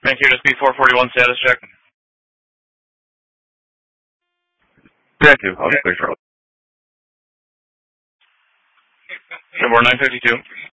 Thank you. Just B441 status check. Active. I'll just clear Charlie. Number 952.